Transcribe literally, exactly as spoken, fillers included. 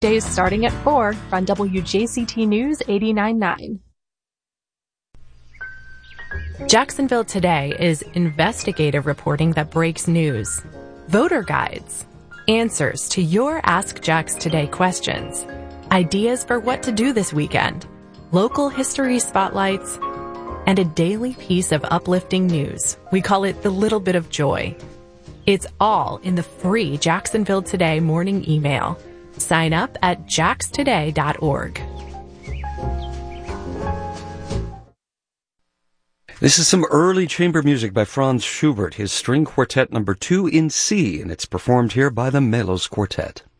Days starting at four on W J C T News eighty-nine point nine. Jacksonville Today is investigative reporting that breaks news, voter guides, answers to your Ask Jax Today questions, ideas for what to do this weekend, local history spotlights, and a daily piece of uplifting news. We call it the little bit of joy. It's all in the free Jacksonville Today morning email. Sign up at jax today dot org. This is some early chamber music by Franz Schubert, his string quartet number two in C, and it's performed here by the Melos Quartet.